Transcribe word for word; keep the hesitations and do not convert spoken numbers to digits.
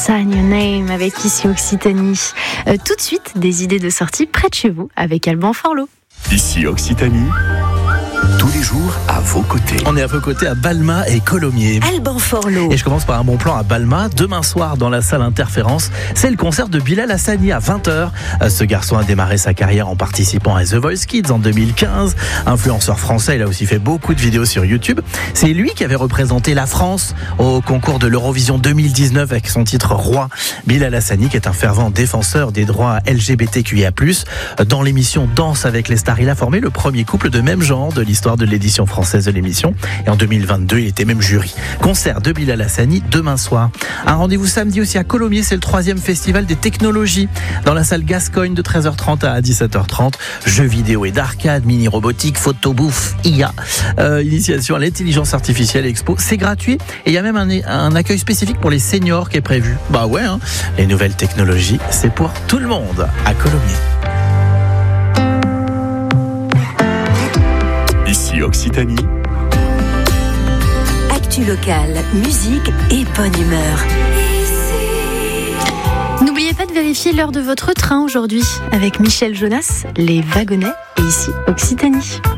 Sign Your Name avec Ici Occitanie. Euh, tout de suite, des idées de sortie près de chez vous avec Alban Forlot. Ici Occitanie, tous les jours à vos côtés. On est à vos côtés à Balma et Colomiers. Alban Forlot. Et je commence par un bon plan à Balma. Demain soir, dans la salle Interférence, c'est le concert de Bilal Hassani à vingt heures. Ce garçon a démarré sa carrière en participant à The Voice Kids en deux mille quinze. Influenceur français, il a aussi fait beaucoup de vidéos sur YouTube. C'est lui qui avait représenté la France au concours de l'Eurovision deux mille dix-neuf avec son titre Roi. Bilal Hassani, qui est un fervent défenseur des droits L G B T Q I A plus. Dans l'émission Danse avec les stars, il a formé le premier couple de même genre de l'histoire de l'édition française de l'émission. Et en deux mille vingt-deux, il était même jury. Concert de Bilal Hassani demain soir. Un rendez-vous samedi aussi à Colomiers, c'est le troisième festival des technologies. Dans la salle Gascogne de treize heures trente à dix-sept heures trente. Jeux vidéo et d'arcade, mini-robotique, photo, bouffe, I A. Euh, initiation à l'intelligence artificielle expo. C'est gratuit. Et il y a même un, un accueil spécifique pour les seniors qui est prévu. Bah ouais, hein. Les nouvelles technologies, c'est pour tout le monde à Colomiers. Ici Occitanie. Actu locale, musique et bonne humeur. N'oubliez pas de vérifier l'heure de votre train aujourd'hui avec Michel Jonas, les wagonnets et Ici Occitanie.